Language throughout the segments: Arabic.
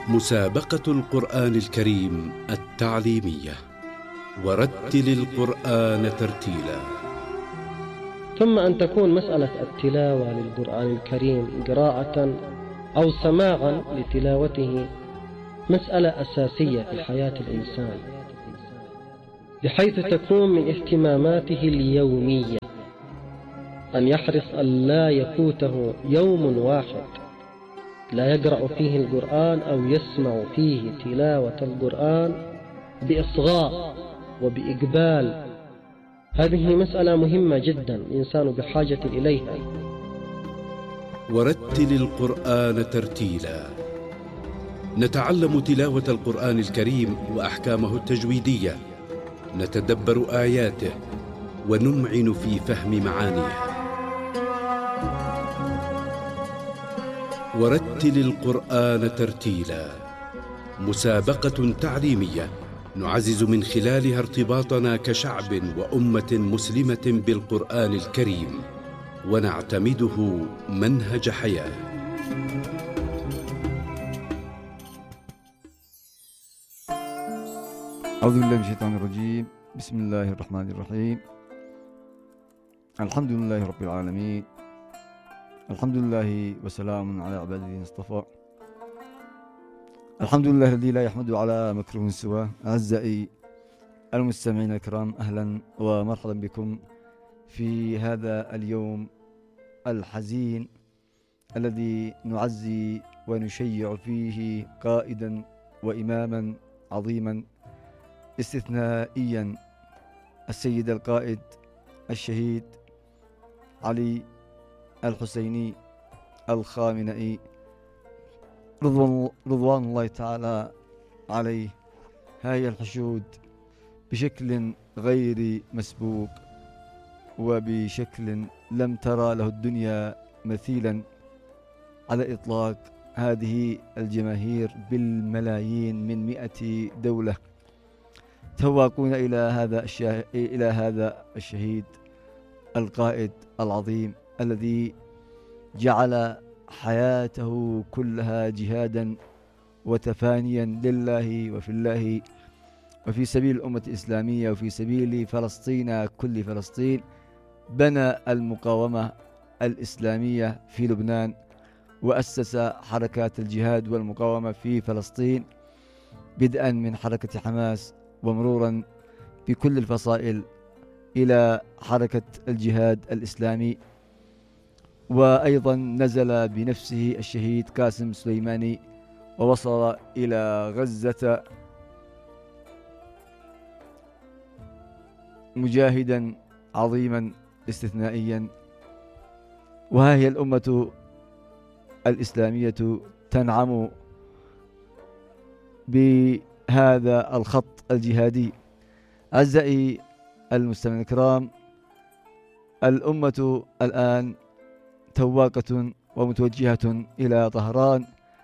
مسابقة القرآن الكريم التعليمية، ورتل القرآن ترتيلا. ثم أن تكون مسألة التلاوة للقرآن الكريم قراءة أو سماعا لتلاوته مسألة أساسية في حياة الإنسان، بحيث تكون من اهتماماته اليومية، أن يحرص أن لا يفوته يوم واحد لا يقرأ فيه القرآن أو يسمع فيه تلاوة القرآن بإصغاء وبإقبال. هذه مسألة مهمة جدا، الإنسان بحاجة إليها. ورتل القرآن ترتيلا. نتعلم تلاوة القرآن الكريم وأحكامه التجويدية، نتدبر آياته ونمعن في فهم معانيه. ورتل القرآن ترتيلا، مسابقة تعليمية نعزز من خلالها ارتباطنا كشعب وأمة مسلمة بالقرآن الكريم، ونعتمده منهج حياة. أعوذ بالله من الشيطان الرجيم. بسم الله الرحمن الرحيم. الحمد لله رب العالمين، الحمد لله وسلام على عباده الذين اصطفى. الحمد لله الذي لا يحمد على مكروه سواه. أعزائي المستمعين الكرام، أهلا ومرحبا بكم في هذا اليوم الحزين الذي نعزي ونشيع فيه قائدا وإماما عظيما استثنائيا، السيد القائد الشهيد علي الحسيني الخامنئي رضوان الله تعالى عليه. هاي الحشود بشكل غير مسبوق وبشكل لم ترى له الدنيا مثيلا على إطلاق. هذه الجماهير بالملايين من 100 دولة تواقون إلى هذا الشهيد القائد العظيم الذي جعل حياته كلها جهادا وتفانيا لله وفي الله وفي سبيل الأمة الإسلامية وفي سبيل فلسطين، كل فلسطين. بنى المقاومة الإسلامية في لبنان، وأسس حركات الجهاد والمقاومة في فلسطين، بدءا من حركة حماس ومرورا بكل الفصائل إلى حركة الجهاد الإسلامي. وأيضا نزل بنفسه الشهيد قاسم سليماني ووصل إلى غزة مجاهدا عظيما استثنائيا. وها هي الأمة الإسلامية تنعم بهذا الخط الجهادي. أعزائي المستمعين الكرام، الأمة الآن تواقة ومتوجهة إلى طهران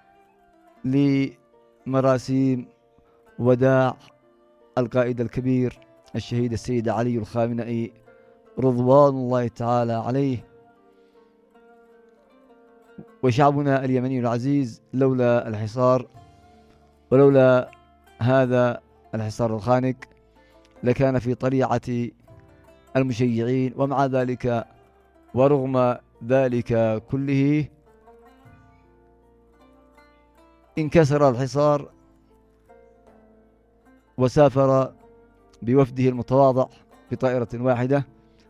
لمراسيم وداع القائد الكبير الشهيد السيد علي الخامنئي رضوان الله تعالى عليه. وشعبنا اليمني العزيز لولا الحصار ولولا هذا الحصار الخانق لكان في طليعة المشيعين. ومع ذلك ورغم ذلك كله انكسر الحصار وسافر بوفده المتواضع بطائرة واحدة،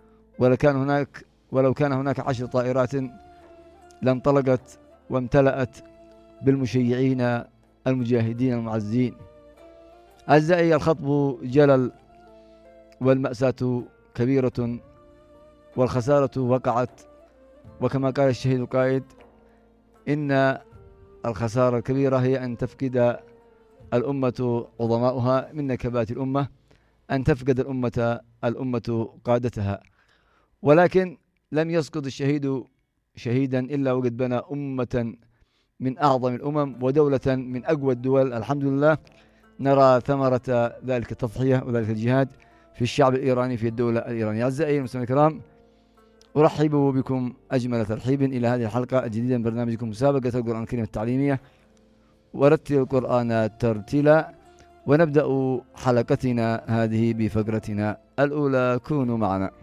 ولو كان هناك 10 طائرات لانطلقت وامتلأت بالمشيعين المجاهدين المعزين. أعزائي، الخطب جلل والمأساة كبيرة والخسارة وقعت، وكما قال الشهيد القائد إن الخسارة الكبيرة هي أن تفقد الأمة عظماؤها من نكبات الأمة، أن تفقد الأمة قادتها. ولكن لم يسقط الشهيد شهيدا إلا وقد بنى أمة من أعظم الأمم ودولة من أقوى الدول. الحمد لله نرى ثمرة ذلك التضحية وذلك الجهاد في الشعب الإيراني، في الدولة الإيرانية. أعزائي المستمعين الكرام، أرحب بكم أجمل ترحيب إلى هذه الحلقة الجديدة من برنامجكم مسابقة القرآن الكريم التعليمية، ورتل القرآن ترتيلا. ونبدأ حلقتنا هذه بفقرتنا الأولى. كونوا معنا.